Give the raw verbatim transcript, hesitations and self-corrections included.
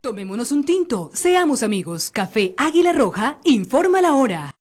Tomémonos un tinto, seamos amigos. Café Águila Roja, informa la hora.